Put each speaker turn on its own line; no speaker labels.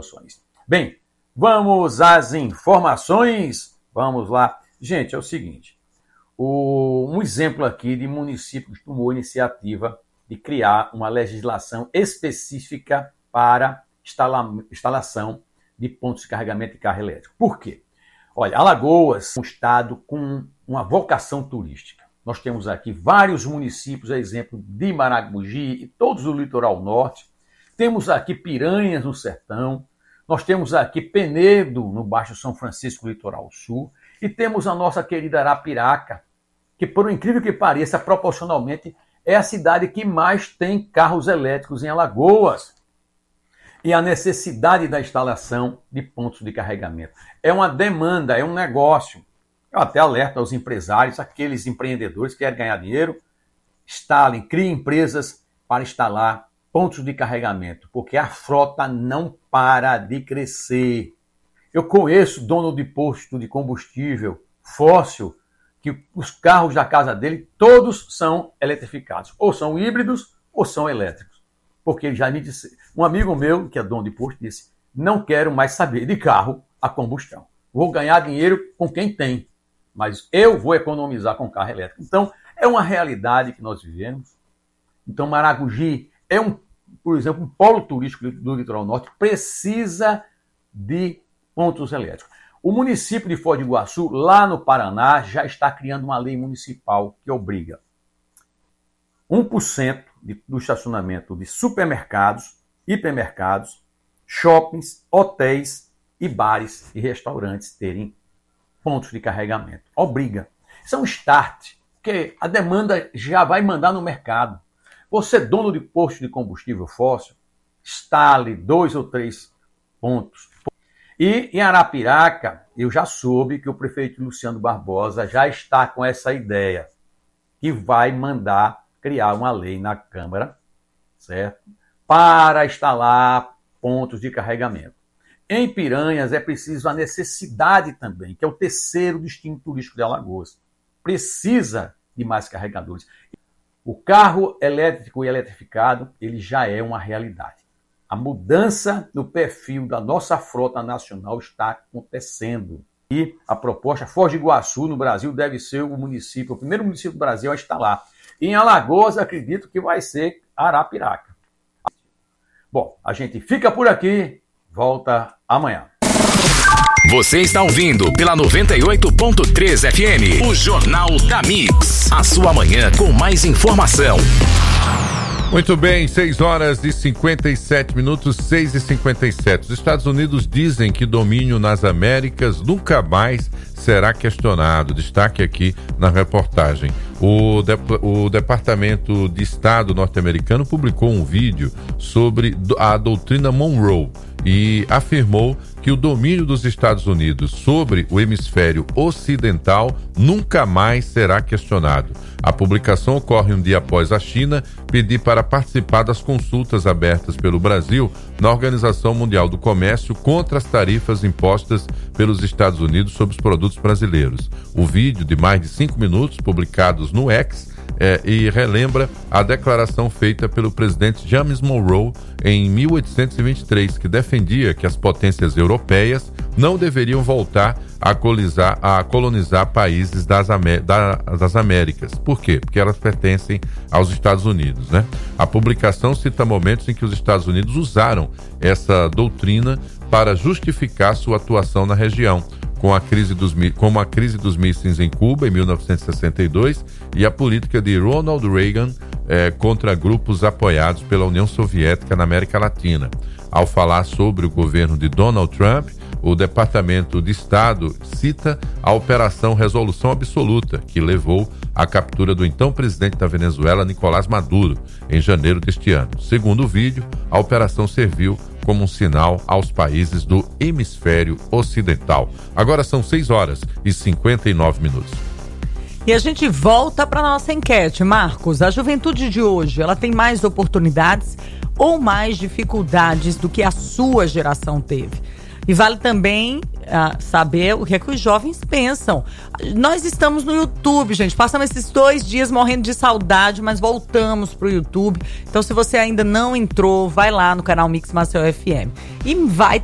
promoções. Bem, vamos às informações? Vamos lá. Gente, é o seguinte, um exemplo aqui de município que tomou a iniciativa de criar uma legislação específica para instalação de pontos de carregamento de carro elétrico. Por quê? Olha, Alagoas é um estado com uma vocação turística. Nós temos aqui vários municípios, a exemplo de Maragogi e todos do litoral norte. Temos aqui Piranhas, no sertão. Nós temos aqui Penedo, no Baixo São Francisco, litoral sul. E temos a nossa querida Arapiraca, que, por incrível que pareça, proporcionalmente é a cidade que mais tem carros elétricos em Alagoas. E a necessidade da instalação de pontos de carregamento. É uma demanda, é um negócio. Eu até alerto aos empresários, aqueles empreendedores que querem ganhar dinheiro, instalem, criem empresas para instalar pontos de carregamento, porque a frota não para de crescer. Eu conheço dono de posto de combustível fóssil, que os carros da casa dele todos são eletrificados, ou são híbridos ou são elétricos. Porque ele já me disse, um amigo meu, que é dono de posto, disse, não quero mais saber de carro a combustão. Vou ganhar dinheiro com quem tem, mas eu vou economizar com carro elétrico. Então, é uma realidade que nós vivemos. Então, Maragogi é, por exemplo, um polo turístico do litoral norte, precisa de pontos elétricos. O município de Foz do Iguaçu, lá no Paraná, já está criando uma lei municipal que obriga 1% do estacionamento de supermercados, hipermercados, shoppings, hotéis e bares e restaurantes terem pontos de carregamento. Obriga. Isso é um start, porque a demanda já vai mandar no mercado. Você, dono de posto de combustível fóssil, instale 2 ou 3 pontos. E em Arapiraca, eu já soube que o prefeito Luciano Barbosa já está com essa ideia, que vai mandar criar uma lei na Câmara, certo? Para instalar pontos de carregamento. Em Piranhas é preciso a necessidade também, que é o terceiro destino turístico de Alagoas. Precisa de mais carregadores. O carro elétrico e eletrificado, ele já é uma realidade. A mudança no perfil da nossa frota nacional está acontecendo. E a proposta, Foz do Iguaçu, no Brasil, deve ser o primeiro município do Brasil a instalar. E em Alagoas, acredito que vai ser Arapiraca. Bom, a gente fica por aqui, volta amanhã.
Você está ouvindo pela 98.3 FM, o Jornal da Mix. A sua manhã com mais informação.
Muito bem, 6h57, 6h57. Os Estados Unidos dizem que domínio nas Américas nunca mais será questionado. Destaque aqui na reportagem. O Departamento de Estado norte-americano publicou um vídeo sobre a doutrina Monroe e afirmou que o domínio dos Estados Unidos sobre o hemisfério ocidental nunca mais será questionado. A publicação ocorre um dia após a China pedir para participar das consultas abertas pelo Brasil na Organização Mundial do Comércio contra as tarifas impostas pelos Estados Unidos sobre os produtos brasileiros. O vídeo, de mais de 5 minutos, publicados no X, e relembra a declaração feita pelo presidente James Monroe em 1823, que defendia que as potências europeias não deveriam voltar a colonizar países das Américas. Por quê? Porque elas pertencem aos Estados Unidos, né? A publicação cita momentos em que os Estados Unidos usaram essa doutrina para justificar sua atuação na região, como a crise dos mísseis em Cuba, em 1962, e a política de Ronald Reagan contra grupos apoiados pela União Soviética na América Latina. Ao falar sobre o governo de Donald Trump, o Departamento de Estado cita a Operação Resolução Absoluta, que levou à captura do então presidente da Venezuela, Nicolás Maduro, em janeiro deste ano. Segundo o vídeo, a operação serviu como um sinal aos países do hemisfério ocidental. Agora são 6h59.
E a gente volta para nossa enquete, Marcos. A juventude de hoje, ela tem mais oportunidades ou mais dificuldades do que a sua geração teve? E vale também saber o que é que os jovens pensam. Nós estamos no YouTube, gente. Passamos esses 2 dias morrendo de saudade, mas voltamos pro YouTube. Então, se você ainda não entrou, vai lá no canal Mix Maceió FM. E vai